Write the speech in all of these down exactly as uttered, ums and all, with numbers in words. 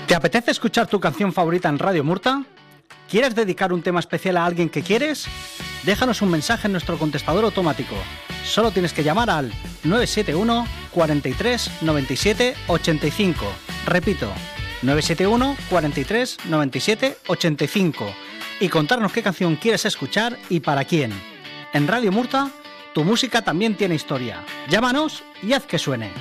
¿Te apetece escuchar tu canción favorita en Radio Murta? ¿Quieres dedicar un tema especial a alguien que quieres? Déjanos un mensaje en nuestro contestador automático. Solo tienes que llamar al nueve siete uno, cuarenta y tres, noventa y siete, ochenta y cinco. Repito, nueve siete uno, cuarenta y tres, noventa y siete, ochenta y cinco. Y contarnos qué canción quieres escuchar y para quién. En Radio Murta, tu música también tiene historia. Llámanos y haz que suene.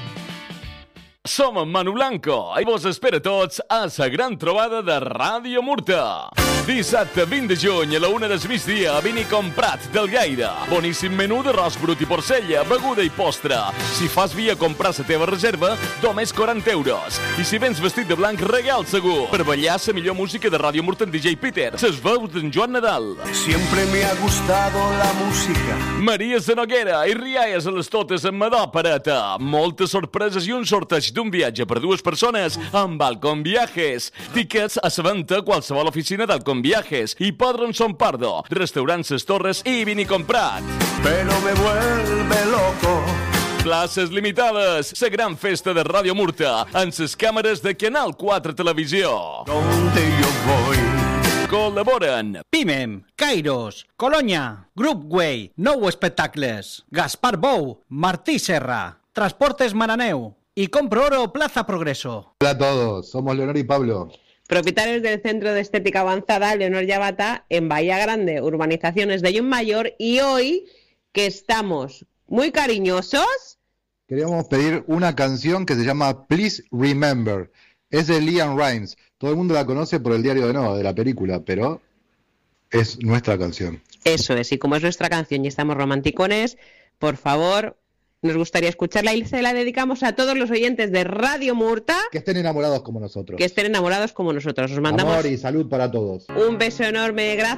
Som en Manu Blanco i vos espera tots a la gran trobada de Ràdio Murta. Dissabte vint de juny a la una del migdia a Vini Comprat del Gaire. Boníssim menú d'arròs brut i porcella, beguda i postre. Si fas via comprar la teva reserva, només quaranta euros. I si vens vestit de blanc, regal segur. Per ballar la millor música de Ràdio Murta en D J Peter. Ses veus d'en Joan Nadal. Siempre me ha gustado la música. Maria Sanoguera i rialles a les totes en Madò Pareta. Moltes sorpreses i un sorteig d'un viatge per dues persones amb Balcón Viajes. Tickets a la venda a qualsevol oficina d'Alcón Viajes i Padronson Pardo, Restaurant Ses Torres i Vini Comprat. Pero me vuelve loco. Places limitades. La gran festa de Ràdio Murta en les càmeres de Canal quatre Televisió. Donde yo voy. Col·laboren Pimem, Kairos, Colonia, Groupway, Nou Espectacles, Gaspar Bou, Martí Serra, Transportes Maraneu y Compro Oro Plaza Progreso. Hola a todos, somos Leonor y Pablo. Propietarios del Centro de Estética Avanzada Leonor Yabata en Bahía Grande, urbanizaciones de Llumayor, y hoy que estamos muy cariñosos, queríamos pedir una canción que se llama Please Remember. Es de Liam Rimes. Todo el mundo la conoce por el diario de Noah, de la película, pero es nuestra canción. Eso es, y como es nuestra canción y estamos romanticones, por favor, nos gustaría escucharla y se la dedicamos a todos los oyentes de Radio Murta. Que estén enamorados como nosotros. Que estén enamorados como nosotros. Os mandamos amor y salud para todos. un beso enorme, gracias.